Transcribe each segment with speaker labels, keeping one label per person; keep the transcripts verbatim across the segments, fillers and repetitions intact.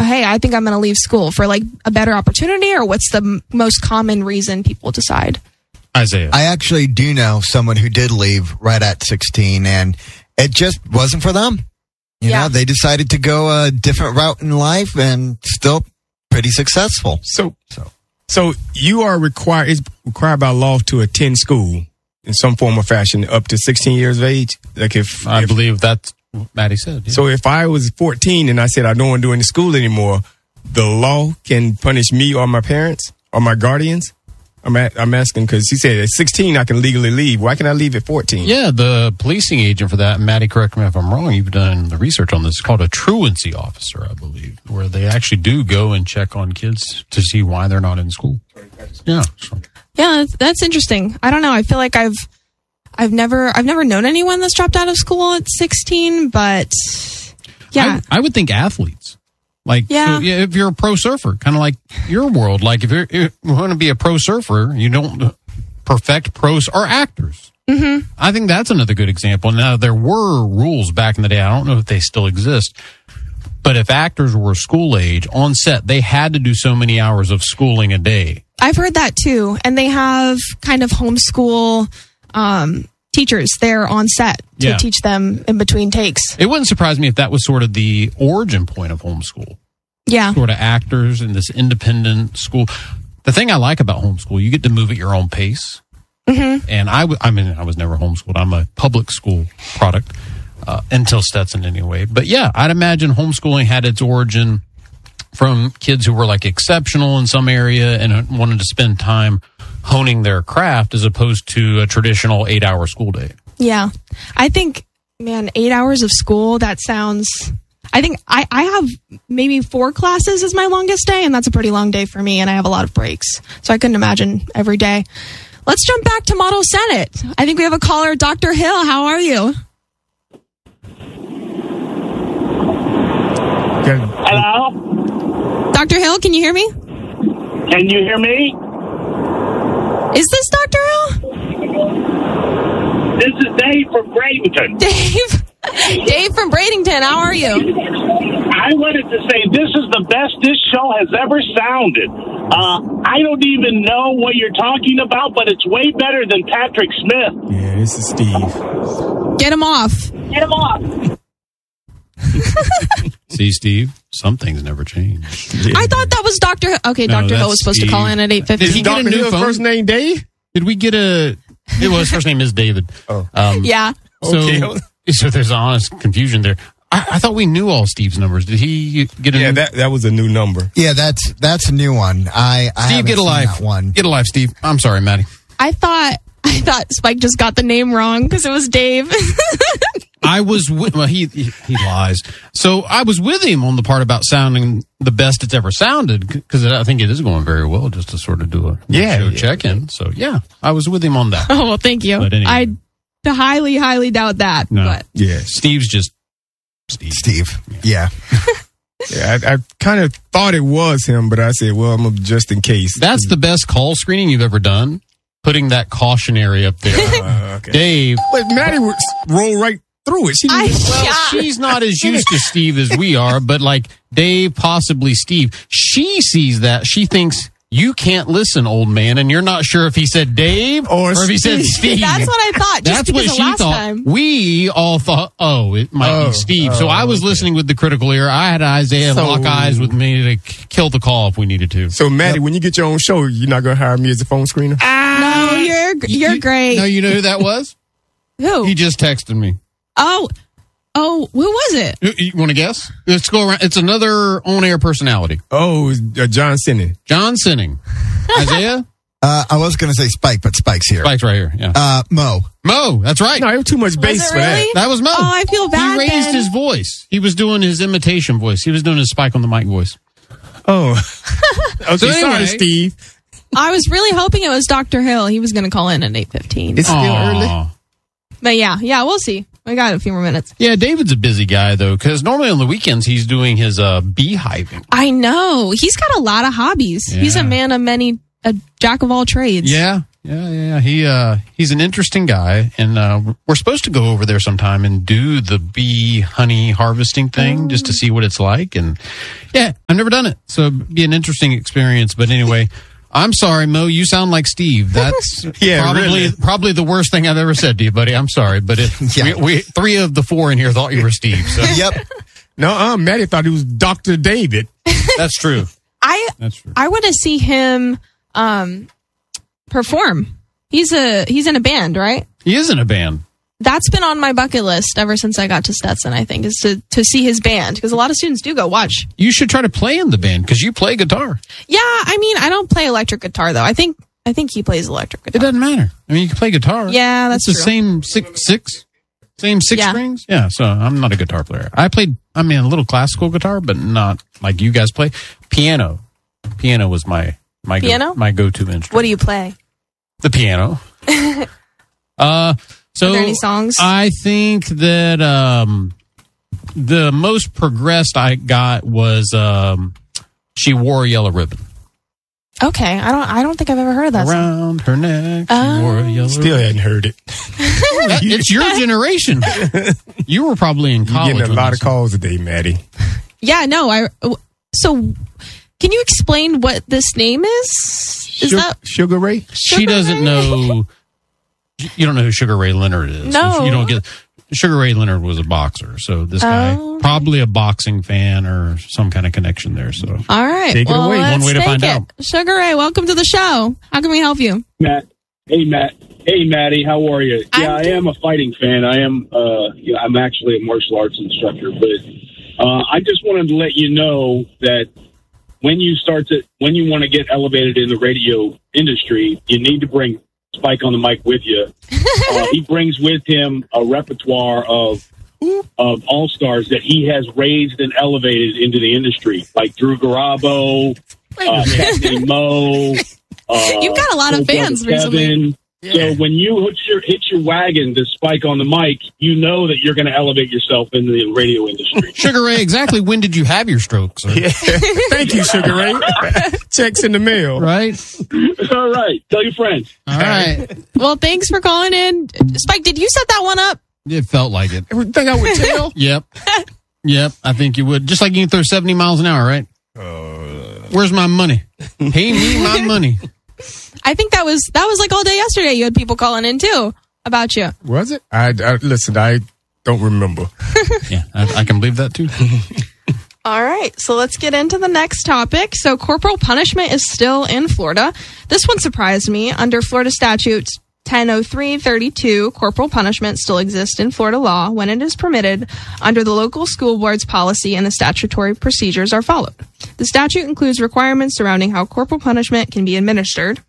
Speaker 1: hey, I think I'm going to leave school for like a better opportunity, or what's the m- most common reason people decide?
Speaker 2: Isaiah.
Speaker 3: I actually do know someone who did leave right at sixteen, and it just wasn't for them. You
Speaker 1: Yeah.
Speaker 3: know, they decided to go a different route in life and still pretty successful.
Speaker 4: So,
Speaker 3: So.
Speaker 4: so you are required, it's required by law to attend school in some form or fashion up to sixteen years of age. Like if,
Speaker 2: I
Speaker 4: if
Speaker 2: believe that's what Maddie said. Yeah.
Speaker 4: so if I was fourteen and I said I don't want to do any school anymore, the law can punish me or my parents or my guardians? I'm, a, I'm asking because he said at sixteen I can legally leave. Why can I leave at fourteen?
Speaker 2: Yeah, the policing agent for that, Maddie, correct me if I'm wrong, you've done the research on this, it's called a truancy officer, I believe, where they actually do go and check on kids to see why they're not in school. Yeah. So.
Speaker 1: Yeah, that's, that's interesting. I don't know. I feel like I've I've never I've never known anyone that's dropped out of school at sixteen, but yeah.
Speaker 2: I, I would think athletes. Like,
Speaker 1: Yeah.
Speaker 2: so, yeah, if you're a pro surfer, kind of like your world, like if you're, if you want to be a pro surfer, you don't perfect pros or actors. Mm-hmm. I think that's another good example. Now, there were rules back in the day. I don't know if they still exist. But if actors were school age on set, they had to do so many hours of schooling a day.
Speaker 1: I've heard that too. And they have kind of homeschool um, teachers there on set to
Speaker 2: Yeah.
Speaker 1: teach them in between takes.
Speaker 2: It wouldn't surprise me if that was sort of the origin point of homeschool.
Speaker 1: Yeah.
Speaker 2: Sort of actors in this independent school. The thing I like about homeschool, you get to move at your own pace. Mm-hmm. And I, w- I mean, I was never homeschooled. I'm a public school product uh, until Stetson anyway. But yeah, I'd imagine homeschooling had its origin from kids who were like exceptional in some area and wanted to spend time honing their craft as opposed to a traditional eight hour school day.
Speaker 1: Yeah. I think, man, eight hours of school, that sounds... I think I, I have maybe four classes as my longest day, and that's a pretty long day for me, and I have a lot of breaks. So I couldn't imagine every day. Let's jump back to Model Senate. I think we have a caller, Doctor Hill. How are you?
Speaker 5: Hello?
Speaker 1: Doctor Hill, can you hear me?
Speaker 5: Can you hear me?
Speaker 1: Is this Doctor Hill?
Speaker 5: This is Dave from Bradenton.
Speaker 1: Dave? Dave from Bradenton, how are you?
Speaker 5: I wanted to say this is the best this show has ever sounded. Uh, I don't even know what you're talking about, but it's way better than Patrick Smith.
Speaker 4: Yeah, this is Steve.
Speaker 1: Get him off.
Speaker 5: Get him off.
Speaker 2: See, Steve, some things never change.
Speaker 1: I thought that was Doctor Hill. Okay,
Speaker 2: No,
Speaker 1: Doctor Hill
Speaker 2: that's
Speaker 1: was supposed
Speaker 2: Steve.
Speaker 1: to call in at eight fifteen.
Speaker 2: Did he get a
Speaker 4: Doctor
Speaker 2: new
Speaker 4: Hill's
Speaker 2: phone?
Speaker 4: first name Dave?
Speaker 2: Did we get a... It was, first name is David.
Speaker 4: Oh.
Speaker 2: Um,
Speaker 1: Yeah.
Speaker 2: So,
Speaker 4: Okay.
Speaker 2: so there's honest confusion there. I, I thought we knew all Steve's numbers. Did he get a
Speaker 4: Yeah,
Speaker 2: new...
Speaker 4: that, that was a new number.
Speaker 3: Yeah, that's that's a new one. I, I
Speaker 2: Steve,
Speaker 3: haven't
Speaker 2: get a
Speaker 3: seen
Speaker 2: life.
Speaker 3: that one.
Speaker 2: Get a life, Steve. I'm sorry, Maddie.
Speaker 1: I thought I thought Spike just got the name wrong because it was Dave.
Speaker 2: I was with... Well, he, he he lies. So I was with him on the part about sounding the best it's ever sounded, because I think it is going very well, just to sort of do a
Speaker 4: Yeah,
Speaker 2: show
Speaker 4: yeah.
Speaker 2: check-in. So, yeah, I was with him on that.
Speaker 1: Oh, well, thank you.
Speaker 2: But anyway.
Speaker 1: I highly, highly doubt that.
Speaker 2: No.
Speaker 1: But
Speaker 4: Yeah.
Speaker 2: Steve's just Steve.
Speaker 3: Steve. Yeah.
Speaker 4: Yeah, I, I kind of thought it was him, but I said, well, I'm gonna- just in case.
Speaker 2: That's the best call screening you've ever done. Putting that cautionary up there.
Speaker 4: Uh, okay.
Speaker 2: Dave.
Speaker 4: But Maddie would roll right through it. She
Speaker 1: I,
Speaker 2: Well,
Speaker 1: yeah.
Speaker 2: she's not as used to Steve as we are, but like Dave, possibly Steve. She sees that. She thinks, you can't listen, old man, and you're not sure if he said Dave or,
Speaker 4: Or
Speaker 2: if he said
Speaker 4: Steve.
Speaker 2: Steve.
Speaker 1: That's what I thought. Just
Speaker 2: That's what
Speaker 1: because of
Speaker 2: she
Speaker 1: last
Speaker 2: thought.
Speaker 1: time.
Speaker 2: We all thought, oh, it might
Speaker 4: Oh,
Speaker 2: be Steve. so
Speaker 4: oh,
Speaker 2: I was
Speaker 4: okay.
Speaker 2: listening with the critical ear. I had Isaiah
Speaker 4: So-
Speaker 2: lock eyes with me to k- kill the call if we needed to.
Speaker 4: So, Maddie, when you get your own show, you're not going to hire me as a phone screener?
Speaker 1: No, you're you're
Speaker 2: You-
Speaker 1: great.
Speaker 2: No, you know who that was?
Speaker 1: Who?
Speaker 2: He just texted me.
Speaker 1: Oh, oh, who was it?
Speaker 2: You, you want to guess? Let's go around. It's another on-air personality.
Speaker 4: Oh, it's, uh, John Sinning.
Speaker 2: John Sinning. Isaiah?
Speaker 3: Uh, I was going to say Spike, but Spike's here.
Speaker 2: Spike's right here. Yeah.
Speaker 3: Uh, Mo.
Speaker 2: Mo, that's right.
Speaker 4: No, it was too much bass
Speaker 1: it
Speaker 4: for
Speaker 1: really?
Speaker 2: That was Mo.
Speaker 1: Oh, I feel bad
Speaker 2: He raised
Speaker 1: then.
Speaker 2: his voice. He was doing his imitation voice. He was doing his Spike on the mic voice.
Speaker 4: that. Oh. Okay,
Speaker 2: So anyway-
Speaker 4: sorry, Steve.
Speaker 1: I was really hoping it was Doctor Hill. He was going to call in at eight fifteen.
Speaker 4: It's still
Speaker 2: Aw.
Speaker 4: early.
Speaker 1: But yeah, yeah, we'll see. We got a few more minutes.
Speaker 2: Yeah, David's a busy guy, though, because normally on the weekends he's doing his uh, beehiving.
Speaker 1: I know. He's got a lot of hobbies. He's a
Speaker 2: Yeah.
Speaker 1: man of many, a jack of all trades.
Speaker 2: Yeah. Yeah, yeah. He uh, he's an interesting guy, and uh, we're supposed to go over there sometime and do the bee honey harvesting thing oh. just to see what it's like. And yeah, I've never done it, so it'd be an interesting experience. But anyway, I'm sorry, Mo. You sound like Steve. That's
Speaker 4: yeah,
Speaker 2: probably
Speaker 4: really.
Speaker 2: probably the worst thing I've ever said to you, buddy. I'm sorry, but it, yeah. we, we three of the four in here thought you were Steve. So.
Speaker 3: Yep.
Speaker 4: No, uh, Maddie thought he was Doctor David.
Speaker 2: That's true.
Speaker 1: I
Speaker 2: That's true.
Speaker 1: I want to see him um, perform. He's a he's in a band, right?
Speaker 2: He is in a band.
Speaker 1: That's been on my bucket list ever since I got to Stetson, I think, is to, to see his band, because a lot of students do go watch.
Speaker 2: You should try to play in the band, because you play guitar.
Speaker 1: Yeah, I mean, I don't play electric guitar, though. I think I think he plays electric guitar.
Speaker 2: It doesn't matter. I mean, you can play guitar.
Speaker 1: Yeah, that's
Speaker 2: it's the
Speaker 1: true.
Speaker 2: same six, six, same six
Speaker 1: Yeah.
Speaker 2: strings. Yeah, so I'm not a guitar player. I played, I mean, a little classical guitar, but not like you guys play. Piano. Piano was my, my,
Speaker 1: Piano?
Speaker 2: Go, my go-to instrument.
Speaker 1: What do you play?
Speaker 2: The piano. uh, so
Speaker 1: Are there any songs?
Speaker 2: I think that um, the most progressed I got was um, She Wore a Yellow Ribbon.
Speaker 1: Okay, I don't I don't think I've ever heard of that song.
Speaker 2: Around her neck, she
Speaker 1: Oh.
Speaker 2: wore a yellow
Speaker 4: Still
Speaker 2: ribbon.
Speaker 4: hadn't heard it.
Speaker 2: It's your generation. You were probably in
Speaker 4: You're
Speaker 2: college.
Speaker 4: getting a
Speaker 2: when
Speaker 4: lot
Speaker 2: this
Speaker 4: of calls today, Maddie.
Speaker 1: Yeah, no, I so can you explain what this name is? Is
Speaker 4: Sugar,
Speaker 1: that
Speaker 4: Sugar Ray?
Speaker 2: She
Speaker 1: Sugar
Speaker 2: doesn't
Speaker 1: Ray?
Speaker 2: know. You don't know who Sugar Ray Leonard is.
Speaker 1: No.
Speaker 2: You don't get. Sugar Ray Leonard was a boxer, so this guy
Speaker 1: Oh.
Speaker 2: probably a boxing fan or some kind of connection there. So
Speaker 1: All right.
Speaker 4: Take it
Speaker 1: well,
Speaker 4: away.
Speaker 1: Let's
Speaker 2: One way to
Speaker 1: take
Speaker 2: find
Speaker 1: it.
Speaker 2: out.
Speaker 1: Sugar Ray, welcome to the show. How can we help you?
Speaker 5: Matt. Hey, Matt. Hey, Maddie. How are you?
Speaker 1: I'm
Speaker 5: Yeah, I am a fighting fan. I am. Uh, yeah, I'm actually a martial arts instructor, but uh, I just wanted to let you know that when you start to, when you want to get elevated in the radio industry, you need to bring Spike on the mic with you. Uh, he brings with him a repertoire of of all stars that he has raised and elevated into the industry, like Drew Garabo, uh, Captain Mo. Uh,
Speaker 1: You've got a lot of
Speaker 5: Cool Brother
Speaker 1: fans recently.
Speaker 5: Kevin. So when you hit your hit your wagon to Spike on the mic, you know that you're going to elevate yourself in the radio industry.
Speaker 2: Sugar Ray, exactly when did you have your stroke, sir?
Speaker 4: Yeah. Thank you, Sugar Ray. Checks in the mail.
Speaker 2: Right.
Speaker 5: All right, tell your friends.
Speaker 2: All right.
Speaker 1: Well, thanks for calling in. Spike, did you set that one up?
Speaker 2: It felt like it.
Speaker 4: Everything I would tell.
Speaker 2: Yep. Yep. I think you would. Just like you can throw seventy miles an hour, right?
Speaker 4: Uh,
Speaker 2: Where's my money? Pay me my money.
Speaker 1: I think that was that was like all day yesterday. You had people calling in too about you.
Speaker 4: was it? I, I listen. I don't remember.
Speaker 2: Yeah, I, I can believe that too.
Speaker 1: All right, so let's get into the next topic. So corporal punishment is still in Florida. This one surprised me. Under Florida statutes ten oh three thirty-two, corporal punishment still exists in Florida law when it is permitted under the local school board's policy and the statutory procedures are followed. The statute includes requirements surrounding how corporal punishment can be administered.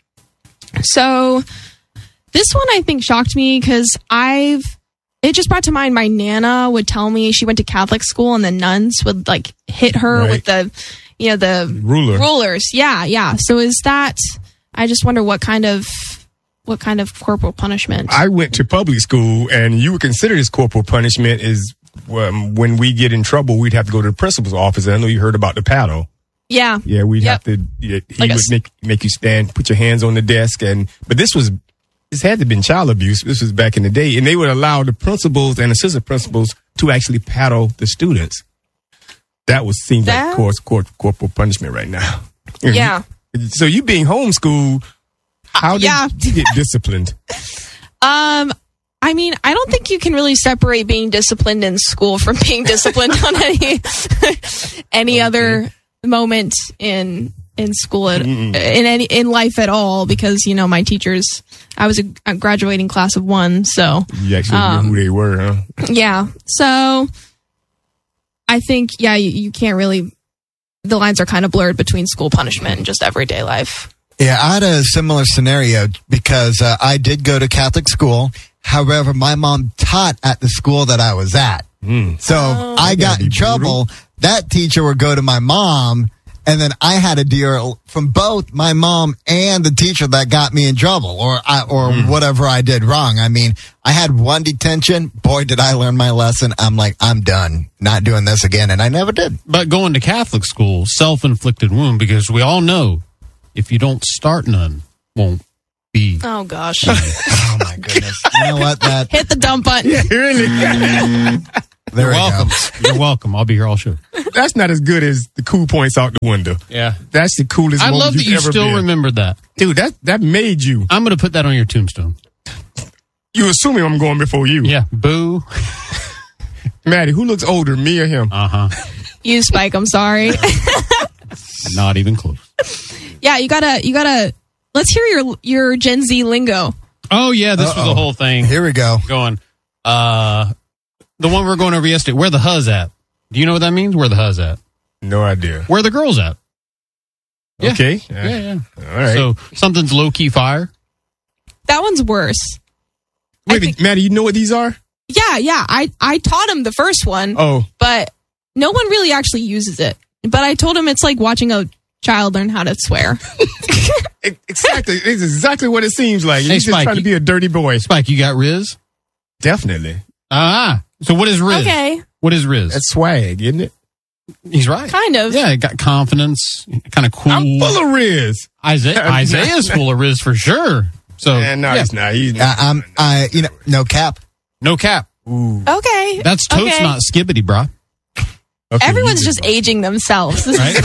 Speaker 1: So this one I think shocked me because I've it just brought to mind my Nana would tell me she went to Catholic school and the nuns would like hit her
Speaker 4: Right.
Speaker 1: with the, you know, the
Speaker 4: Ruler.
Speaker 1: rulers. Yeah, yeah. So is that? I just wonder what kind of what kind of corporal punishment.
Speaker 4: I went to public school, and you would consider this corporal punishment is um, when we get in trouble, we'd have to go to the principal's office. And I know you heard about the paddle.
Speaker 1: yeah,
Speaker 4: Yeah, we'd
Speaker 1: Yep.
Speaker 4: have to. Yeah, he
Speaker 1: Like a
Speaker 4: would
Speaker 1: s-
Speaker 4: make make you stand, put your hands on the desk, and but this was this had to have been child abuse. This was back in the day, and they would allow the principals and assistant principals to actually paddle the students. That was seems
Speaker 1: That-
Speaker 4: like course court, corporal punishment right now.
Speaker 1: yeah.
Speaker 4: So you being homeschooled, how did
Speaker 1: yeah.
Speaker 4: you get disciplined?
Speaker 1: Um, I mean, I don't think you can really separate being disciplined in school from being disciplined on any any other moment in in school at, in any in life at all. Because you know, my teachers, I was a, a graduating class of one, so
Speaker 4: You actually
Speaker 1: Um,
Speaker 4: knew who they were, huh?
Speaker 1: yeah. So I think yeah, you, you can't really. The lines are kind of blurred between school punishment and just everyday life.
Speaker 3: Yeah, I had a similar scenario because uh, I did go to Catholic school. However, my mom taught at the school that I was at.
Speaker 4: Mm.
Speaker 3: So if I got
Speaker 4: be
Speaker 3: in trouble, that teacher would go to my mom, and then I had to deal from both my mom and the teacher that got me in trouble or I, or whatever I did wrong. I mean, I had one detention. Boy, did I learn my lesson. I'm like, I'm done. Not doing this again. And I never did.
Speaker 2: But going to Catholic school, self-inflicted wound, because we all know if you don't start none, won't B.
Speaker 1: Oh gosh.
Speaker 3: Oh my goodness. You know what? That
Speaker 1: Hit the dump button.
Speaker 4: Really?
Speaker 3: there
Speaker 2: You're
Speaker 3: we
Speaker 2: welcome.
Speaker 3: go.
Speaker 2: You're welcome. I'll be here all show.
Speaker 4: That's not as good as the cool points out the window.
Speaker 2: Yeah.
Speaker 4: That's the coolest
Speaker 2: I
Speaker 4: moment
Speaker 2: love that
Speaker 4: you've
Speaker 2: you
Speaker 4: ever
Speaker 2: still
Speaker 4: been.
Speaker 2: remembered that.
Speaker 4: Dude, that, that made you.
Speaker 2: I'm going to put that on your tombstone.
Speaker 4: You assuming I'm going before you.
Speaker 2: Yeah. Boo.
Speaker 4: Maddie, who looks older, me or him?
Speaker 2: Uh huh.
Speaker 1: You, Spike. I'm sorry.
Speaker 2: Not even close.
Speaker 1: Yeah, you gotta, you gotta. Let's hear your your Gen Z lingo.
Speaker 2: Oh, yeah. This was
Speaker 3: Uh-oh.
Speaker 2: the whole thing.
Speaker 3: Here we go.
Speaker 2: Going, uh, the one we were going over yesterday. Where the huzz at? Do you know what that means? Where the huzz at?
Speaker 4: No idea.
Speaker 2: Where the girls at? Yeah.
Speaker 4: Okay.
Speaker 2: Yeah, yeah.
Speaker 4: All right.
Speaker 2: So something's low key fire.
Speaker 1: That one's worse.
Speaker 4: Wait,
Speaker 1: I think-
Speaker 4: Maddie, you know what these are?
Speaker 1: Yeah, yeah. I I taught him the first one,
Speaker 4: Oh,
Speaker 1: but no one really actually uses it. But I told him it's like watching a child learn how to swear.
Speaker 4: e- exactly. It's exactly what it seems like.
Speaker 2: Hey,
Speaker 4: He's just
Speaker 2: Spike,
Speaker 4: trying to be a dirty boy.
Speaker 2: Spike, you got Riz?
Speaker 4: Definitely.
Speaker 2: Ah. So what is Riz?
Speaker 1: Okay,
Speaker 2: What is Riz?
Speaker 4: That's swag, isn't it?
Speaker 2: He's right.
Speaker 1: kind of.
Speaker 2: Yeah, got confidence, kind of cool.
Speaker 4: I'm full of Riz.
Speaker 2: Isaiah, Isaiah's full of Riz for sure. So
Speaker 4: And no,
Speaker 2: yeah,
Speaker 4: he's not. He's
Speaker 3: Uh, I'm, I, you know, no cap.
Speaker 2: no cap.
Speaker 4: Ooh.
Speaker 1: Okay.
Speaker 2: That's totes
Speaker 1: Okay.
Speaker 2: not skibbity, bro.
Speaker 4: Okay,
Speaker 1: Everyone's
Speaker 4: you
Speaker 1: just aging themselves. This
Speaker 2: Right?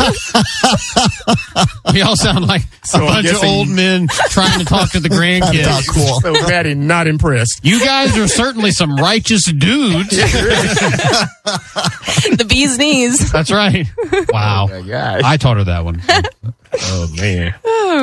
Speaker 1: is,
Speaker 2: We all sound like
Speaker 4: So
Speaker 2: a
Speaker 4: I'm
Speaker 2: bunch of
Speaker 4: guessing-
Speaker 2: old men trying to talk to the grandkids.
Speaker 3: That's cool.
Speaker 4: So Maddie, not impressed.
Speaker 2: You guys are certainly some righteous dudes.
Speaker 1: the bee's knees.
Speaker 2: That's right. Wow.
Speaker 4: Oh my gosh.
Speaker 2: I taught her that one.
Speaker 4: Oh man.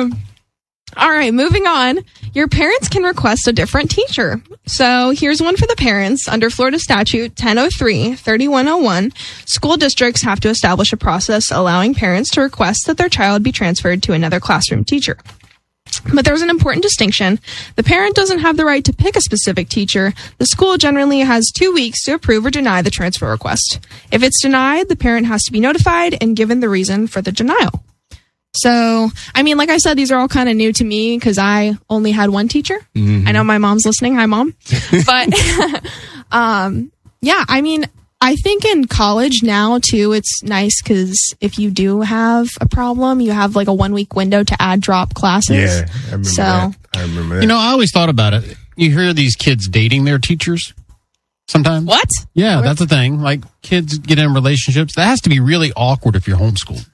Speaker 1: All right, moving on. Your parents can request a different teacher. So here's one for the parents. Under Florida Statute ten oh three, thirty-one oh one, school districts have to establish a process allowing parents to request that their child be transferred to another classroom teacher. But there's an important distinction. The parent doesn't have the right to pick a specific teacher. The school generally has two weeks to approve or deny the transfer request. If it's denied, the parent has to be notified and given the reason for the denial. So, I mean, like I said, these are all kind of new to me because I only had one teacher. I know my mom's listening. Hi, Mom. But, um, yeah, I mean, I think in college now, too, it's nice because if you do have a problem, you have like a one week window to add drop classes.
Speaker 4: Yeah, I remember
Speaker 1: So-
Speaker 4: that. I remember that.
Speaker 2: You know, I always thought about it. You hear these kids dating their teachers sometimes.
Speaker 1: What?
Speaker 2: Yeah, that's the thing. Like kids get in relationships. That has to be really awkward if you're homeschooled.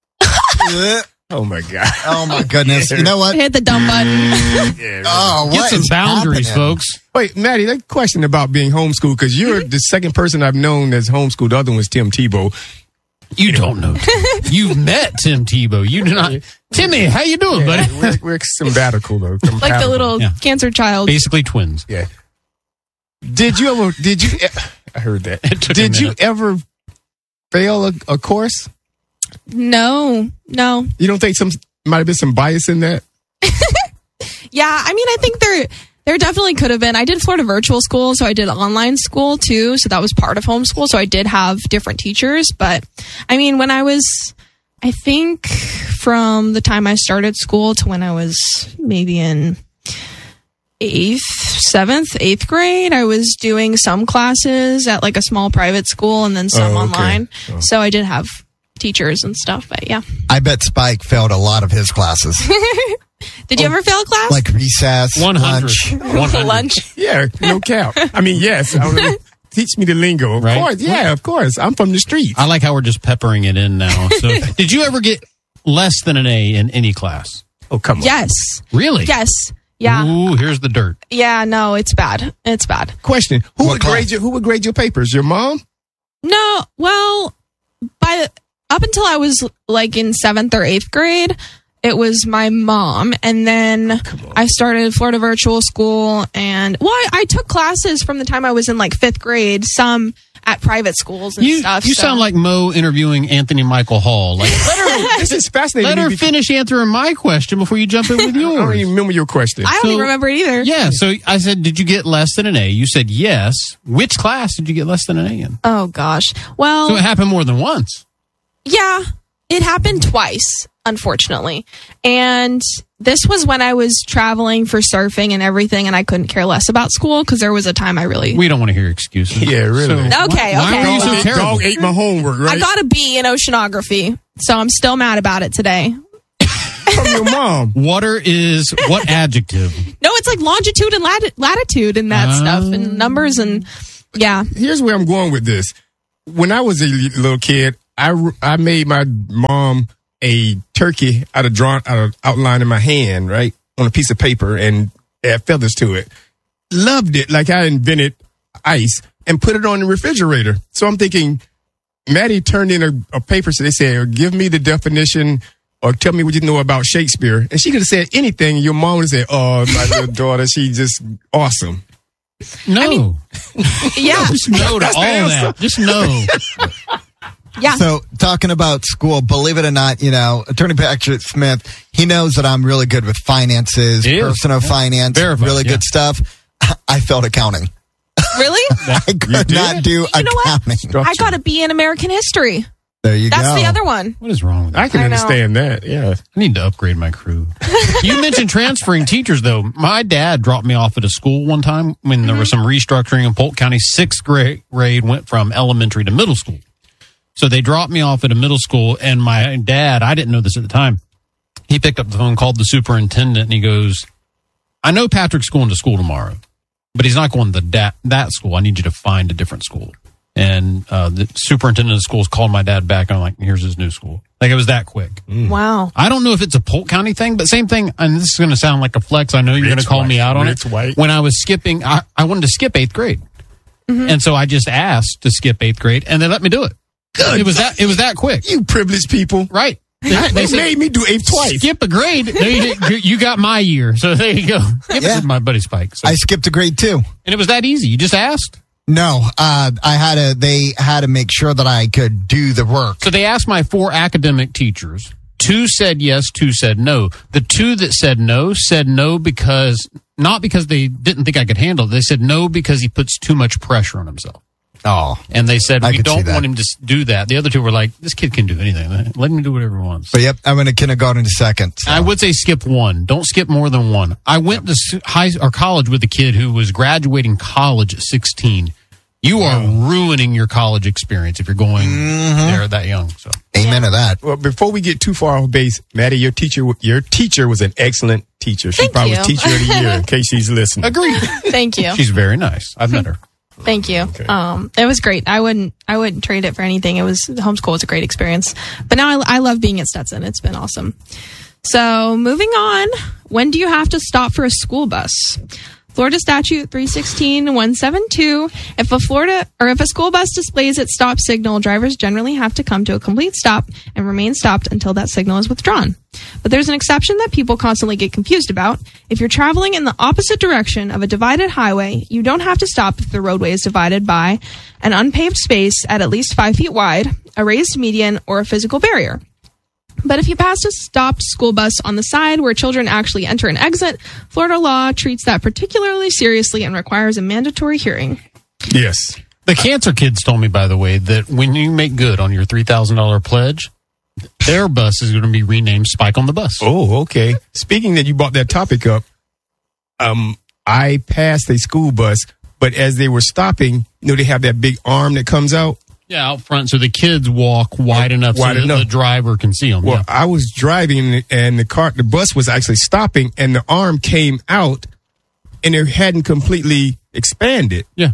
Speaker 4: oh my god.
Speaker 3: Oh my goodness. You know what?
Speaker 1: Hit the dump button.
Speaker 4: Yeah,
Speaker 3: Oh, what
Speaker 2: Get some
Speaker 3: is
Speaker 2: boundaries,
Speaker 3: happening?
Speaker 2: folks.
Speaker 4: Wait, Maddie, that question about being homeschooled, because you're the second person I've known that's homeschooled. The other one was Tim Tebow.
Speaker 2: You don't know. Tim. You've met Tim Tebow. You do not. Timmy, how you doing, buddy?
Speaker 4: we're, we're symbatical, though.
Speaker 1: Like the
Speaker 4: Compatible.
Speaker 1: little
Speaker 2: Yeah.
Speaker 1: cancer child.
Speaker 2: Basically twins.
Speaker 4: Yeah. Did you ever, did you, e- I heard that.
Speaker 2: It took a
Speaker 4: Did you
Speaker 2: minute.
Speaker 4: ever fail a, a course?
Speaker 1: No, no.
Speaker 4: You don't think some, might have been some bias in that?
Speaker 1: Yeah, I mean, I think there there definitely could have been. I did Florida virtual school, so I did online school too. So that was part of homeschool. So I did have different teachers. But I mean, when I was, I think from the time I started school to when I was maybe in eighth, seventh, eighth grade, I was doing some classes at like a small private school and then some
Speaker 4: Oh, okay.
Speaker 1: online.
Speaker 4: Oh.
Speaker 1: So I did have teachers and stuff. But yeah,
Speaker 3: I bet Spike failed a lot of his classes,
Speaker 1: did you ever fail class?
Speaker 3: like recess,
Speaker 2: one hundred.
Speaker 3: lunch.
Speaker 2: one hundred.
Speaker 1: Lunch.
Speaker 4: Yeah, no cap. I mean, yes. I would, teach me the lingo. Of
Speaker 2: Right.
Speaker 4: course. Yeah, of course. I'm from the streets.
Speaker 2: I like how we're just peppering it in now. So, did you ever get less than an A in any class?
Speaker 4: Oh, come on.
Speaker 1: Yes.
Speaker 2: Really?
Speaker 1: Yes. Yeah.
Speaker 2: Ooh, here's the dirt.
Speaker 1: Yeah, no, it's bad. It's bad.
Speaker 4: Question. Who
Speaker 3: What
Speaker 4: would
Speaker 3: class?
Speaker 4: grade your, who would grade your papers? Your mom?
Speaker 1: No, well, by the, up until I was like in seventh or eighth grade, it was my mom. And then I started Florida virtual school. And, well, I, I took classes from the time I was in like fifth grade, some at private schools and
Speaker 2: You,
Speaker 1: stuff.
Speaker 2: you
Speaker 1: so-
Speaker 2: sound like Mo interviewing Anthony Michael Hall. Like, let her,
Speaker 4: This is fascinating.
Speaker 2: let
Speaker 4: to
Speaker 2: her
Speaker 4: me because
Speaker 2: finish answering my question before you jump in with
Speaker 4: I don't
Speaker 2: yours.
Speaker 4: even remember your question.
Speaker 1: I don't
Speaker 2: So-
Speaker 1: even remember it either.
Speaker 2: Yeah, so I said, did you get less than an A? You said yes. Which class did you get less than an A in?
Speaker 1: Oh, gosh. Well,
Speaker 2: So it happened more than once.
Speaker 1: yeah, it happened twice, unfortunately. And this was when I was traveling for surfing and everything, and I couldn't care less about school because there was a time I really.
Speaker 2: We don't want to hear excuses.
Speaker 4: Yeah, really.
Speaker 2: So
Speaker 1: Okay,
Speaker 2: why,
Speaker 1: okay.
Speaker 2: Why were you so
Speaker 4: Dog,
Speaker 2: terrible?
Speaker 4: dog ate my homework, right?
Speaker 1: I got a B in oceanography, so I'm still mad about it today.
Speaker 4: from your mom.
Speaker 2: Water is what adjective?
Speaker 1: No, it's like longitude and lat- latitude and that
Speaker 2: Uh.
Speaker 1: stuff and numbers and yeah.
Speaker 4: Here's where I'm going with this. When I was a little kid, I, I made my mom a turkey out of drawn out of outline in my hand, right, on a piece of paper, and add feathers to it. Loved it, like I invented ice, and put it on the refrigerator. So I'm thinking, Maddie turned in a, a paper, so they said, give me the definition or tell me what you know about Shakespeare. And she could have said anything, and your mom would have said, oh, my little daughter, she's just awesome.
Speaker 2: No.
Speaker 1: I mean, yeah.
Speaker 2: Just no to
Speaker 4: That's
Speaker 2: all
Speaker 4: the answer.
Speaker 2: that. Just no.
Speaker 1: Yeah.
Speaker 3: So, talking about school, believe it or not, you know, Attorney Patrick Smith, he knows that I'm really good with finances,
Speaker 2: He is.
Speaker 3: personal finance,
Speaker 2: Verified,
Speaker 3: really
Speaker 2: yeah.
Speaker 3: good stuff. I failed accounting.
Speaker 1: Really?
Speaker 3: I could
Speaker 4: did?
Speaker 3: not do
Speaker 1: You know what?
Speaker 3: accounting.
Speaker 1: I got a B in American history.
Speaker 3: There you
Speaker 1: That's
Speaker 3: go.
Speaker 1: the other one.
Speaker 2: What is wrong with that?
Speaker 4: I can
Speaker 1: I know.
Speaker 4: understand that, yeah.
Speaker 2: I need to upgrade my crew. You mentioned transferring teachers, though. My dad dropped me off at a school one time when there was some restructuring in Polk County. Sixth grade, grade went from elementary to middle school. So they dropped me off at a middle school, and my dad, I didn't know this at the time, he picked up the phone, called the superintendent, and he goes, I know Patrick's going to school tomorrow, but he's not going to that, that school. I need you to find a different school. And uh, the superintendent of the schools called my dad back, and I'm like, here's his new school. Like, it was that quick.
Speaker 1: Wow.
Speaker 2: I don't know if it's a Polk County thing, but same thing. And this is going to sound like a flex. I know you're going to
Speaker 4: Rich
Speaker 2: call me
Speaker 4: white.
Speaker 2: out on
Speaker 4: Rich
Speaker 2: it.
Speaker 4: white.
Speaker 2: When I was skipping, I, I wanted to skip eighth grade. And so I just asked to skip eighth grade, and they let me do it.
Speaker 4: Good.
Speaker 2: It was that, it was that quick.
Speaker 4: You privileged people.
Speaker 2: Right. They,
Speaker 4: They,
Speaker 2: they said,
Speaker 4: made me do eighth twice.
Speaker 2: skip a grade. They, you got my year. So there you go. It
Speaker 3: Yeah.
Speaker 2: was my buddy Spike. So,
Speaker 3: I skipped a grade two.
Speaker 2: and it was that easy. You just asked.
Speaker 3: No, uh, I had to, they had to make sure that I could do the work.
Speaker 2: So they asked my four academic teachers. Two said yes, two said no. The two that said no said no because, not because they didn't think I could handle it. They said no because he puts too much pressure on himself.
Speaker 3: Oh.
Speaker 2: And they said,
Speaker 3: I
Speaker 2: we
Speaker 3: could see
Speaker 2: don't
Speaker 3: that.
Speaker 2: want him to s- do that. The other two were like, this kid can do anything. Let him do whatever he wants.
Speaker 3: But yep, I went to kindergarten to second. so.
Speaker 2: I would say skip one. Don't skip more than one. I went to s- high or college with a kid who was graduating college at sixteen. You are ruining your college experience if you're going there that young. So
Speaker 3: Amen to that.
Speaker 4: Well, before we get too far off base, Maddie, your teacher, your teacher was an excellent teacher. She
Speaker 1: Thank
Speaker 4: probably
Speaker 1: you.
Speaker 4: was teacher of the year, in case she's listening.
Speaker 2: agreed.
Speaker 1: Thank you.
Speaker 2: She's very nice. I've met her.
Speaker 1: Thank you. Um, it was great. I wouldn't, I wouldn't trade it for anything. It was, homeschool was a great experience. But now I, I love being at Stetson. It's been awesome. So moving on, when do you have to stop for a school bus? Florida Statute three sixteen one seventy-two. If a Florida or if a school bus displays its stop signal, drivers generally have to come to a complete stop and remain stopped until that signal is withdrawn. But there's an exception that people constantly get confused about. If you're traveling in the opposite direction of a divided highway, you don't have to stop if the roadway is divided by an unpaved space at at least five feet wide, a raised median, or a physical barrier. But if you pass a stopped school bus on the side where children actually enter and exit, Florida law treats that particularly seriously and requires a mandatory hearing.
Speaker 4: Yes.
Speaker 2: The cancer kids told me, by the way, that when you make good on your three thousand dollars pledge, their bus is going to be renamed Spike on the Bus.
Speaker 4: Oh, okay. Speaking that you brought that topic up, um, I passed a school bus, but as they were stopping, you know, they have that big arm that comes out.
Speaker 2: Yeah, out front, so the kids walk wide enough
Speaker 4: Wide
Speaker 2: so that
Speaker 4: enough.
Speaker 2: the driver can see them.
Speaker 4: Well,
Speaker 2: yeah.
Speaker 4: I was driving and the car, the bus was actually stopping and the arm came out and it hadn't completely expanded.
Speaker 2: yeah.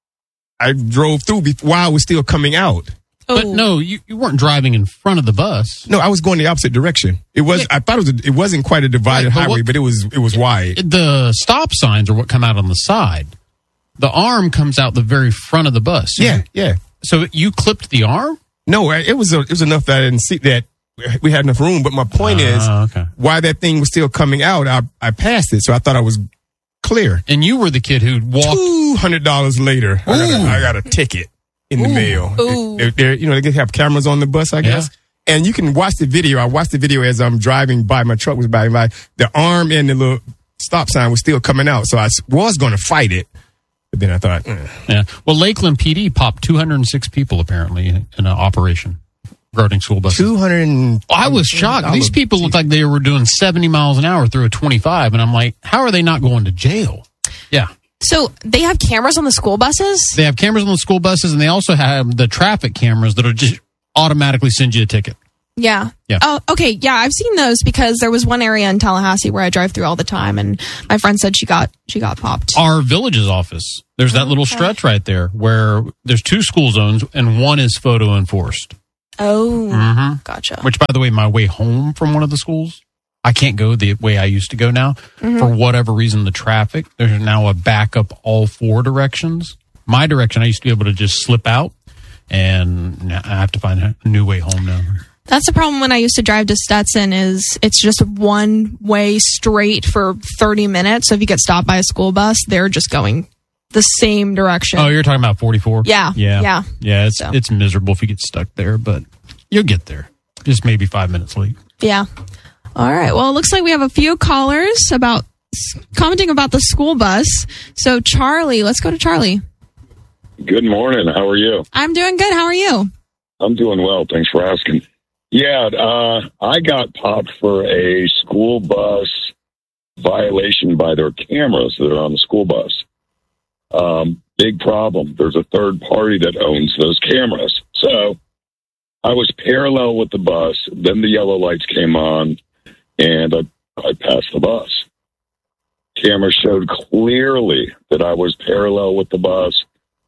Speaker 4: I drove through be- while it was still coming out.
Speaker 2: But
Speaker 1: Oh.
Speaker 2: no, you, you weren't driving in front of the bus.
Speaker 4: No, I was going the opposite direction. It was, I thought it was, a, it wasn't quite a divided
Speaker 2: Right, but
Speaker 4: highway,
Speaker 2: what-
Speaker 4: but it was, it was wide.
Speaker 2: The stop signs are what come out on the side. The arm comes out the very front of the bus. So
Speaker 4: Yeah,
Speaker 2: you-
Speaker 4: yeah.
Speaker 2: So you clipped the arm?
Speaker 4: No, it was, a, it was enough that I didn't see that we had enough room. But my point is,
Speaker 2: Ah, okay.
Speaker 4: why that thing was still coming out, I, I passed it. So I thought I was clear.
Speaker 2: And you were the kid who walked.
Speaker 4: Two hundred dollars later, I got, a, I got a ticket in the mail.
Speaker 1: Ooh.
Speaker 4: They- they're- you know, they have cameras on the bus, I guess. And you can watch the video. I watched the video as I'm driving by. My truck was driving by. The arm and the little stop sign was still coming out. So I s- was going to fight it. But then I thought, eh.
Speaker 2: Yeah. Well, Lakeland P D popped two hundred six people apparently in an operation regarding school buses.
Speaker 4: two hundred.
Speaker 2: Well, I was shocked. These people looked like they were doing seventy miles an hour through a twenty-five. And I'm like, how are they not going to jail? Yeah.
Speaker 1: So they have cameras on the school buses?
Speaker 2: They have cameras on the school buses, and they also have the traffic cameras that are just automatically send you a ticket.
Speaker 1: Yeah.
Speaker 2: Yeah.
Speaker 1: Oh, okay. Yeah, I've seen those because there was one area in Tallahassee where I drive through all the time, and my friend said she got she got popped.
Speaker 2: Our village's office, there's that little
Speaker 1: Okay.
Speaker 2: stretch right there where there's two school zones and one is photo enforced.
Speaker 1: Oh,
Speaker 2: Mm-hmm.
Speaker 1: gotcha.
Speaker 2: Which, by the way, my way home from one of the schools, I can't go the way I used to go now.
Speaker 1: Mm-hmm.
Speaker 2: For whatever reason, the traffic, there's now a backup all four directions. My direction, I used to be able to just slip out, and now I have to find a new way home now.
Speaker 1: That's the problem when I used to drive to Stetson is it's just one way straight for thirty minutes. So if you get stopped by a school bus, they're just going the same direction.
Speaker 2: Oh, you're talking about forty-four?
Speaker 1: Yeah,
Speaker 2: Yeah.
Speaker 1: yeah.
Speaker 2: Yeah, it's,
Speaker 1: So.
Speaker 2: it's miserable if you get stuck there, but you'll get there. Just maybe five minutes late.
Speaker 1: Yeah. All right. Well, it looks like we have a few callers about commenting about the school bus. So Charlie, let's go to Charlie.
Speaker 6: Good morning. How are you?
Speaker 1: I'm doing good. How are you?
Speaker 6: I'm doing well. Thanks for asking. Yeah, uh, I got popped for a school bus violation by their cameras that are on the school bus. Um, big problem. There's a third party that owns those cameras. So I was parallel with the bus. Then the yellow lights came on, and I, I passed the bus. Camera showed clearly that I was parallel with the bus,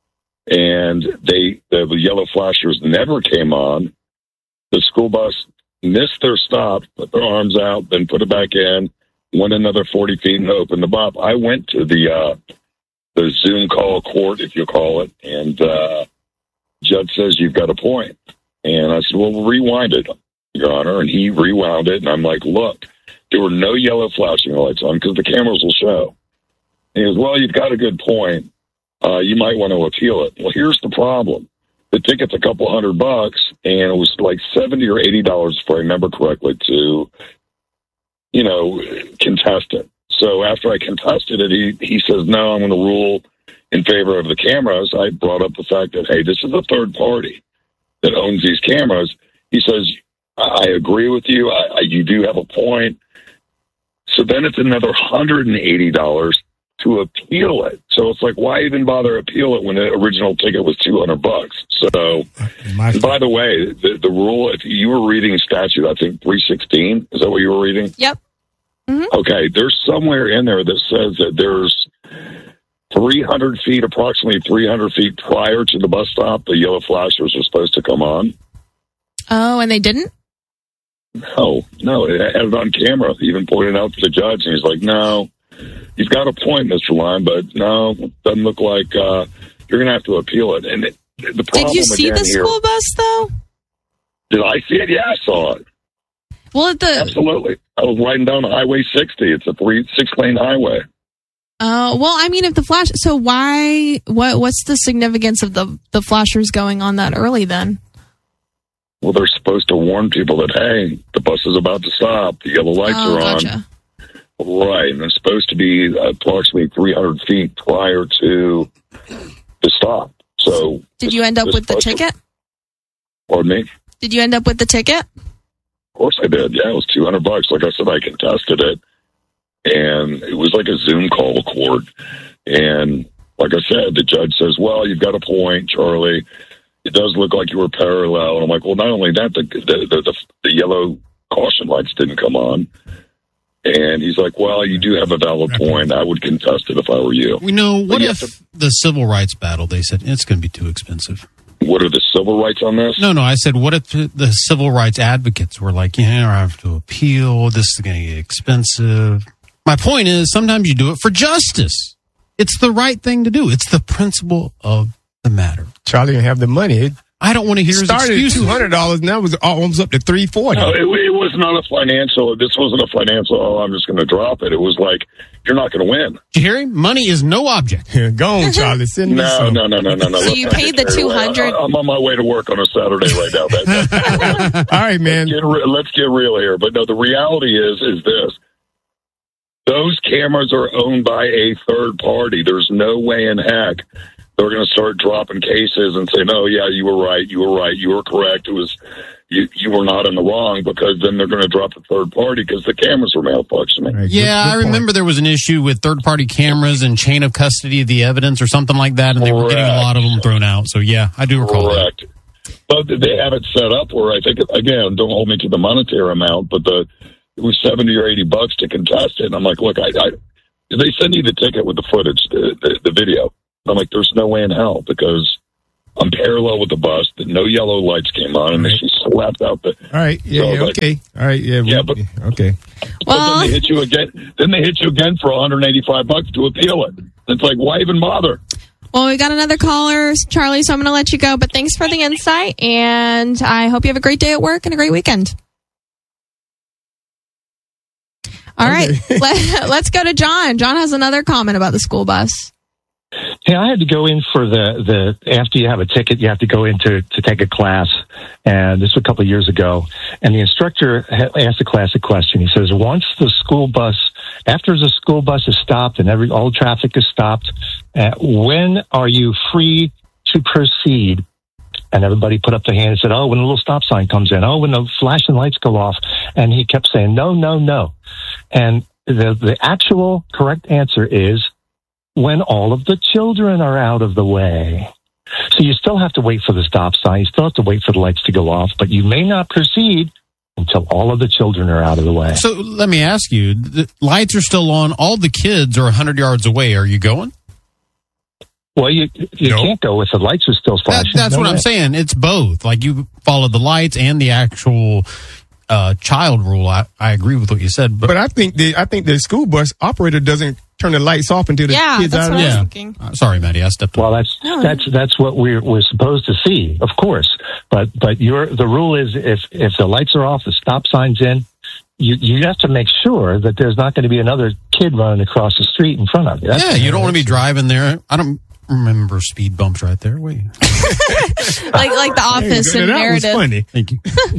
Speaker 6: and they the yellow flashers never came on. The school bus missed their stop, put their arms out, then put it back in, went another forty feet and opened the bop. I went to the uh, the Zoom call court, if you call it, and uh, judge says, you've got a point. And I said, well, rewind it, Your Honor. And he rewound it, and I'm like, look, there were no yellow flashing lights on because the cameras will show. And he goes, well, you've got a good point. Uh, you might want to appeal it. Well, here's the problem. The ticket's a couple hundred bucks, and it was like seventy or eighty dollars, if I remember correctly, to, you know, contest it. So after I contested it, he, he says, no, I'm going to rule in favor of the cameras. I brought up the fact that, hey, this is a third party that owns these cameras. He says, I agree with you. I, I, you do have a point. So then it's another one hundred eighty dollars to appeal it. So it's like, why even bother appeal it when the original ticket was two hundred bucks? So, and by the way, the, the rule, if you were reading statute, I think three sixteen, is that what you were reading?
Speaker 1: Yep. Mm-hmm.
Speaker 6: Okay, there's somewhere in there that says that there's three hundred feet, approximately three hundred feet prior to the bus stop, the yellow flashers are supposed to come on.
Speaker 1: Oh, and they didn't?
Speaker 6: No, no, it had it on camera. He even pointed out to the judge, and he's like, no, you've got a point, Mister Lyon, but no, it doesn't look like uh, you're going to have to appeal it. And it, the problem
Speaker 1: Did you see
Speaker 6: again
Speaker 1: the
Speaker 6: here,
Speaker 1: school bus, though?
Speaker 6: Did I see it? Yeah, I saw it.
Speaker 1: Well, the
Speaker 6: Absolutely. I was riding down Highway sixty. It's a three six lane highway.
Speaker 1: uh, well, I mean, if the flash, so why? What? What's the significance of the the flashers going on that early then?
Speaker 6: Well, they're supposed to warn people that, hey, the bus is about to stop. The yellow lights
Speaker 1: Oh,
Speaker 6: are on.
Speaker 1: gotcha.
Speaker 6: Right. And they're supposed to be approximately three hundred feet prior to the stop. So,
Speaker 1: Did you end up
Speaker 6: this
Speaker 1: with the
Speaker 6: bus-
Speaker 1: ticket?
Speaker 6: Pardon me?
Speaker 1: Did you end up with the ticket?
Speaker 6: Of course I did. Yeah, it was two hundred bucks. Like I said, I contested it. And it was like a Zoom call court. And like I said, the judge says, well, you've got a point, Charlie. It does look like you were parallel. And I'm like, well, not only that, the the, the, the, the yellow caution lights didn't come on. And he's like, well, you do have a valid point. I would contest it if I were you.
Speaker 2: We know, what
Speaker 6: But you
Speaker 2: if
Speaker 6: have to-
Speaker 2: the civil rights battle, they said, it's going to be too expensive.
Speaker 6: What are the civil rights on this?
Speaker 2: No, no, I said, what if the civil rights advocates were like, yeah, I have to appeal. This is going to get expensive. My point is, sometimes you do it for justice. It's the right thing to do. It's the principle of the matter.
Speaker 4: Charlie didn't have the money. It
Speaker 2: I don't want to hear his
Speaker 4: started at
Speaker 2: excuses.
Speaker 4: two hundred dollars, now it's almost up to three forty.
Speaker 6: No, it, it was not a financial. This wasn't a financial, oh, I'm just going to drop it. It was like, you're not going to win.
Speaker 2: Did you hear him? Money is no object.
Speaker 4: Go on, Charlie. Send me
Speaker 6: No,
Speaker 4: some.
Speaker 6: no, no, no, no, no.
Speaker 1: So
Speaker 6: Let's
Speaker 1: you
Speaker 6: not
Speaker 1: paid
Speaker 6: get
Speaker 1: the
Speaker 6: carried away.
Speaker 1: two hundred?
Speaker 6: I- I'm on my way to work on a Saturday right now. That,
Speaker 4: All right, man.
Speaker 6: get re- let's get real here. But no, the reality is, is this. Those cameras are owned by a third party. There's no way in heck they're going to start dropping cases and saying, oh, yeah, you were right, you were right, you were correct. It was you, you were not in the wrong, because then they're going to drop the third party because the cameras are malfunctioning.
Speaker 4: Right,
Speaker 2: Yeah,
Speaker 4: good-
Speaker 2: I
Speaker 4: good
Speaker 2: remember
Speaker 4: point.
Speaker 2: there was an issue with third-party cameras and chain of custody of the evidence or something like that, and they were getting a lot of them thrown out. So, yeah, I do recall that.
Speaker 6: Correct. But they have it set up where I think, again, don't hold me to the monetary amount, but the it was seventy or eighty bucks to contest it. And I'm like, look, I, I they send you the ticket with the footage, the, the, the video. I'm like, there's no way in hell because I'm parallel with the bus. The no yellow lights came on, and then she slapped out the.
Speaker 4: All right. Yeah.
Speaker 6: So
Speaker 4: yeah
Speaker 6: like,
Speaker 4: okay. All right. Yeah.
Speaker 6: Yeah,
Speaker 4: we,
Speaker 6: but
Speaker 4: okay.
Speaker 6: But
Speaker 1: Well,
Speaker 6: then they hit you again. Then they hit you again for one hundred eighty-five bucks to appeal it. It's like, why even bother?
Speaker 1: well, we got another caller, Charlie, so I'm going to let you go. But thanks for the insight, and I hope you have a great day at work and a great weekend. All right, Let, let's go to John. John has another comment about the school bus.
Speaker 7: Hey, I had to go in for the, the after you have a ticket, you have to go in to, to take a class. And this was a couple of years ago. And the instructor asked the class a question. He says, once the school bus, after the school bus is stopped and every all traffic is stopped, uh, when are you free to proceed? And everybody put up their hand and said, oh, when the little stop sign comes in. Oh, when the flashing lights go off. And he kept saying, no, no, no. And the, the actual correct answer is when all of the children are out of the way. So you still have to wait for the stop sign. You still have to wait for the lights to go off, but you may not proceed until all of the children are out of the way.
Speaker 2: So let me ask you, the lights are still on. All the kids are one hundred yards away. Are you going?
Speaker 7: Well, you you
Speaker 4: No.
Speaker 7: can't go if the lights are still
Speaker 2: That,
Speaker 7: flashing.
Speaker 2: that's
Speaker 7: No
Speaker 2: what
Speaker 7: way.
Speaker 2: I'm saying. It's both. Like you follow the lights and the actual uh, child rule. I, I agree with what you said. But,
Speaker 4: But I think the I think the school bus operator doesn't turn the lights off until the
Speaker 1: Yeah,
Speaker 4: kids
Speaker 1: that's
Speaker 4: out
Speaker 1: what
Speaker 4: of
Speaker 1: I was
Speaker 2: yeah.
Speaker 1: thinking.
Speaker 2: Uh, sorry, Maddie. I stepped
Speaker 7: Well,
Speaker 2: on.
Speaker 7: that's
Speaker 1: No.
Speaker 7: that's that's what we're we're supposed to see, of course. But but your the rule is if if the lights are off, the stop sign's in, you you have to make sure that there's not going to be another kid running across the street in front of you. That's
Speaker 2: Yeah, you don't want to be driving there. I don't remember speed bumps right there. Wait.
Speaker 1: Like like the Office
Speaker 4: Hey,
Speaker 1: and
Speaker 4: that was
Speaker 1: Meredith.
Speaker 4: funny.
Speaker 2: Thank you.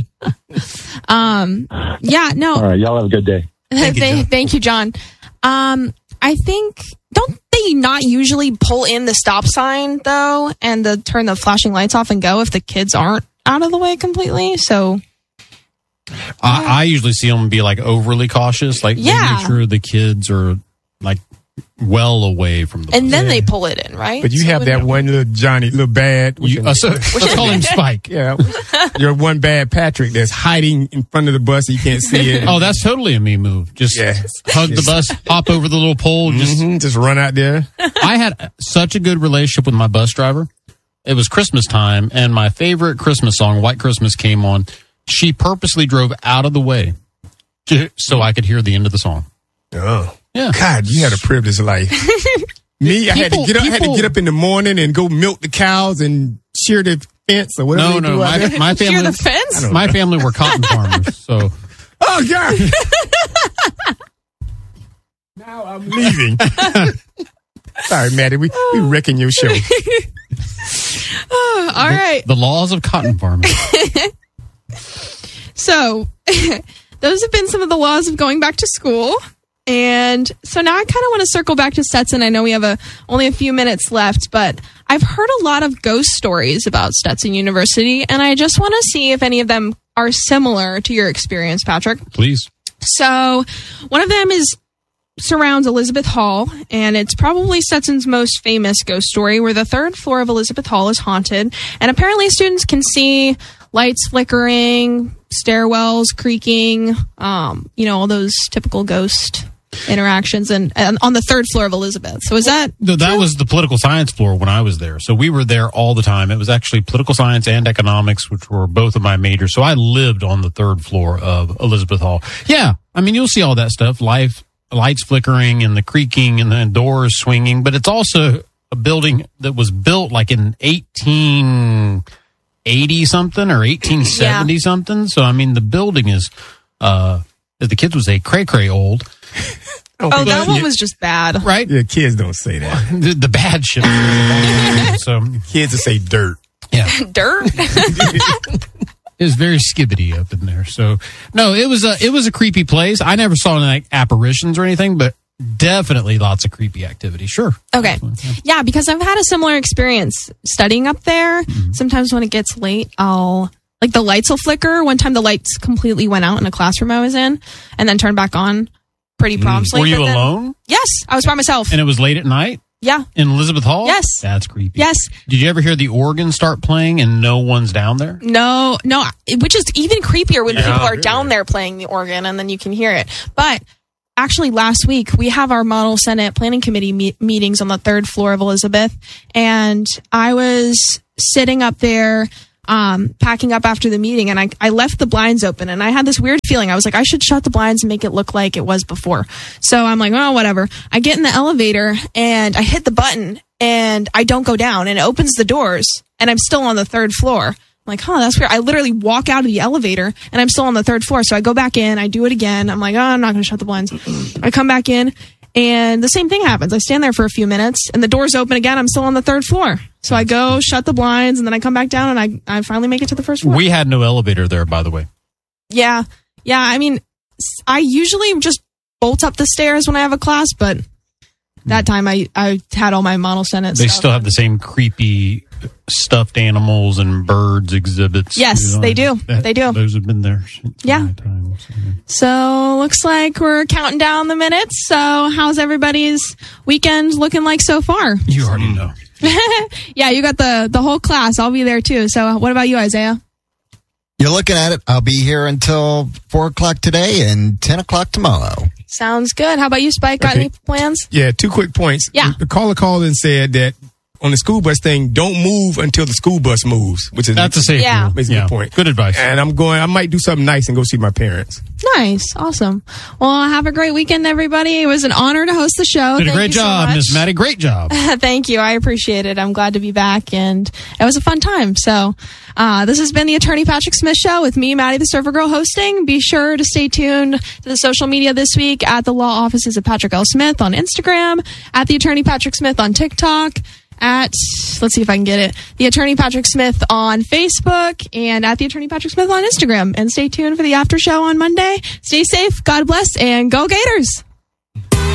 Speaker 1: Um, yeah, no.
Speaker 7: All right, y'all have a good day.
Speaker 1: Thank
Speaker 2: you,
Speaker 1: you,
Speaker 2: John.
Speaker 1: Thank you, John. Um, I think don't they not usually pull in the stop sign though, and the turn the flashing lights off and go if the kids aren't out of the way completely? So
Speaker 2: I, I usually see them be like overly cautious. Like they
Speaker 1: Yeah.
Speaker 2: make sure the kids are like well away from the.
Speaker 1: and then
Speaker 4: Yeah.
Speaker 1: they pull it in, right?
Speaker 4: But you
Speaker 1: So
Speaker 4: have
Speaker 1: it
Speaker 4: that
Speaker 1: would-
Speaker 4: one little Johnny, little bad.
Speaker 2: You, uh, so, let's call him Spike.
Speaker 4: Yeah, you're one bad Patrick that's hiding in front of the bus. You can't see it.
Speaker 2: Oh, that's totally a me move. Just
Speaker 4: Yeah.
Speaker 2: hug the bus, hop over the little pole. Just
Speaker 4: Mhm, just run out there.
Speaker 2: I had such a good relationship with my bus driver. It was Christmas time, and my favorite Christmas song, White Christmas, came on. She purposely drove out of the way to, so I could hear the end of the song.
Speaker 4: Oh,
Speaker 2: Yeah.
Speaker 4: God, you had a privileged life. Me, I had to
Speaker 2: People-
Speaker 4: get up. I had to
Speaker 2: people-
Speaker 4: get up in the morning and go milk the cows and shear the fence or whatever.
Speaker 2: No,
Speaker 4: they
Speaker 2: no,
Speaker 4: do out
Speaker 2: my,
Speaker 4: there.
Speaker 2: my
Speaker 1: Shear
Speaker 2: family.
Speaker 1: the fence?
Speaker 2: My family were cotton farmers, so
Speaker 4: Oh God! Now I'm leaving. Sorry, Maddie. We we wrecking your show.
Speaker 1: All right.
Speaker 2: the laws of cotton farming.
Speaker 1: So those have been some of the laws of going back to school. And so now I kind of want to circle back to Stetson. I know we have a only a few minutes left, but I've heard a lot of ghost stories about Stetson University, and I just want to see if any of them are similar to your experience, Patrick.
Speaker 2: Please.
Speaker 1: So one of them is surrounds Elizabeth Hall, and it's probably Stetson's most famous ghost story, where the third floor of Elizabeth Hall is haunted, and apparently students can see lights flickering, stairwells creaking, um, you know, all those typical ghost interactions, and, and on the third floor of Elizabeth. So is that
Speaker 2: No, that was the political science floor when I was there. So we were there all the time. It was actually political science and economics, which were both of my majors. So I lived on the third floor of Elizabeth Hall. Yeah. I mean, you'll see all that stuff, life, lights flickering and the creaking and the doors swinging, but it's also a building that was built like in eighteen eighty something or eighteen seventy something. So, I mean, the building is, uh, as the kids would say, cray cray old.
Speaker 1: Oh, that
Speaker 2: But-
Speaker 1: one was just bad.
Speaker 2: Right?
Speaker 4: Yeah, kids don't say that.
Speaker 2: The, the bad shit. So,
Speaker 4: Kids will say dirt.
Speaker 2: yeah.
Speaker 1: Dirt.
Speaker 2: It was very skibbity up in there. So no, it was a it was a creepy place. I never saw any like apparitions or anything, but definitely lots of creepy activity. Sure.
Speaker 1: Okay. Yeah, because I've had a similar experience studying up there.
Speaker 2: Mm-hmm.
Speaker 1: Sometimes when it gets late, I'll like the lights will flicker. One time the lights completely went out in a classroom I was in and then turned back on pretty promptly.
Speaker 2: Mm. Were you
Speaker 1: but then-
Speaker 2: alone?
Speaker 1: Yes, I was by myself.
Speaker 2: And it was late at night?
Speaker 1: Yeah.
Speaker 2: In Elizabeth Hall?
Speaker 1: Yes.
Speaker 2: That's creepy.
Speaker 1: Yes.
Speaker 2: Did you ever hear the organ start playing and no one's down there?
Speaker 1: No, no, which is even creepier when
Speaker 4: Yeah,
Speaker 1: people are
Speaker 4: really.
Speaker 1: down there playing the organ and then you can hear it. But actually, last week we have our Model Senate Planning Committee me- meetings on the third floor of Elizabeth, and I was sitting up there um, packing up after the meeting, and I, I left the blinds open, and I had this weird feeling. I was like, I should shut the blinds and make it look like it was before. So I'm like, oh, whatever. I get in the elevator, and I hit the button, and I don't go down, and it opens the doors, and I'm still on the third floor. I'm like, huh, that's weird. I literally walk out of the elevator, and I'm still on the third floor. So I go back in, I do it again. I'm like, oh, I'm not going to shut the blinds. I come back in, and the same thing happens. I stand there for a few minutes, and the doors open again. I'm still on the third floor. So I go, shut the blinds, and then I come back down, and I, I finally make it to the first floor.
Speaker 2: We had no elevator there, by the way.
Speaker 1: Yeah. Yeah. I mean, s- I usually just bolt up the stairs when I have a class, but that time I, I had all my Model Senate
Speaker 2: They
Speaker 1: stuff.
Speaker 2: still have the same creepy stuffed animals and birds exhibits.
Speaker 1: Yes, they do. They do.
Speaker 2: Those have been there since
Speaker 1: Yeah.
Speaker 2: my time. So.
Speaker 1: So looks like we're counting down the minutes. So how's everybody's weekend looking like so far?
Speaker 2: You already know.
Speaker 1: Yeah, you got the, the whole class. I'll be there too. So what about you, Isaiah?
Speaker 3: You're looking at it. I'll be here until four o'clock today and ten o'clock tomorrow.
Speaker 1: Sounds good. How about you, Spike? Got
Speaker 4: Okay.
Speaker 1: any plans?
Speaker 4: Yeah, two quick points.
Speaker 1: Yeah.
Speaker 4: The caller called and said that on the school bus thing, don't move until the school bus moves, which is
Speaker 2: That's a safe
Speaker 1: Yeah.
Speaker 2: rule.
Speaker 4: Makes a good point.
Speaker 2: Good advice.
Speaker 4: And I'm going, I might do something nice and go see my parents.
Speaker 1: Nice. Awesome. Well, have a great weekend, everybody. It was an honor to host the show.
Speaker 2: Did a
Speaker 1: Thank
Speaker 2: great
Speaker 1: you so
Speaker 2: job,
Speaker 1: much.
Speaker 2: Miss Maddie. Great job.
Speaker 1: Thank you. I appreciate it. I'm glad to be back, and it was a fun time. So, uh, this has been the Attorney Patrick Smith Show with me, Maddie the Server Girl, hosting. Be sure to stay tuned to the social media this week at the law offices of Patrick L. Smith on Instagram, at the Attorney Patrick Smith on TikTok, at, let's see if I can get it, the Attorney Patrick Smith on Facebook, and at the Attorney Patrick Smith on Instagram. And stay tuned for the after show on Monday. Stay safe, God bless, and go Gators!